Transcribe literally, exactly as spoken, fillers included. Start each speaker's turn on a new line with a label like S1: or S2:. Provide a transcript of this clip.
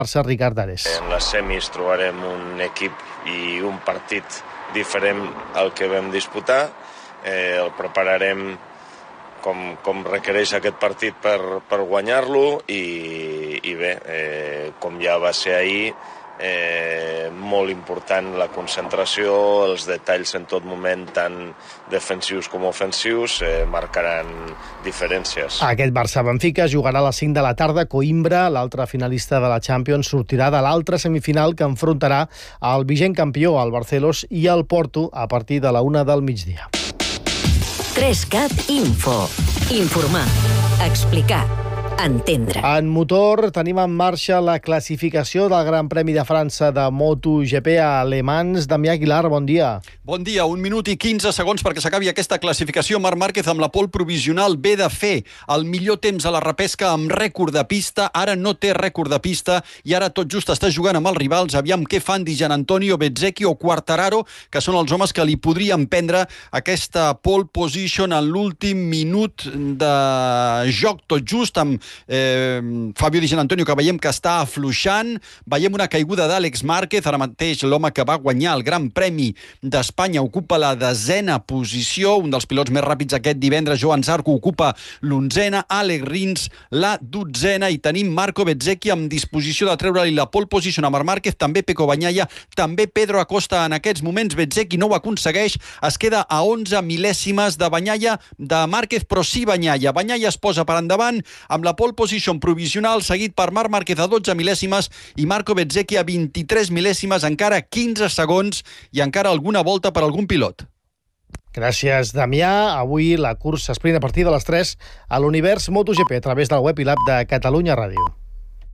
S1: Barça, Ricard Ares.
S2: En les semis trobarem un equip i un partit diferent al que vam disputar. Eh, el prepararem com, com requereix aquest partit per, per guanyar-lo i, i bé, eh, com ja va ser ahir, eh, molt important la concentració, els detalls en tot moment, tant defensius com ofensius, eh, marcaran diferències.
S1: Aquest Barça-Benfica jugarà a les cinc de la tarda. Coimbra, l'altre finalista de la Champions, sortirà de l'altra semifinal que enfrontarà el vigent campió, el Barcelos, i el Porto a partir de la una del migdia.
S3: Trescat Info. Informar, explicar, entendre.
S1: En motor tenim en marxa la classificació del Gran Premi de França de MotoGP a Le Mans. Damià Aguilar, bon dia.
S4: Bon dia, un minut i quinze segons perquè s'acabi aquesta classificació. Marc Márquez amb la pole provisional ve de fer el millor temps a la repesca amb rècord de pista. Ara no té rècord de pista i ara tot just està jugant amb els rivals. Aviam què fan Di Gianantonio, Bezzecchi o Quartararo, que són els homes que li podrien prendre aquesta pole position en l'últim minut de joc, tot just amb eh, Fabio Di Gianantonio, que veiem que està afluixant. Veiem una caiguda d'Àlex Márquez. Ara mateix l'home que va guanyar el Gran Premi d'Espanya ocupa la desena posició. Un dels pilots més ràpids aquest divendres, Joan Zarco, ocupa l'onzena, Alex Rins la dotzena, i tenim Marco Bezzecchi amb disposició de treure-li la pole position a Marc Márquez, també Pecco Bagnaia, també Pedro Acosta. En aquests moments Bezzecchi no ho aconsegueix, es queda a onze mil·lèsimes de Bagnaia, de Márquez, però sí Bagnaia. Bagnaia es posa per endavant amb la pole position provisional, seguit per Marc Márquez a dotze mil·lèsimes i Marco Bezzecchi a vint-i-tres mil·lèsimes, encara quinze segons i encara alguna volta per algun pilot.
S1: Gràcies, Damià. Avui la cursa sprint a partir de les tres a l'Univers MotoGP a través del web i l'app de Catalunya Ràdio.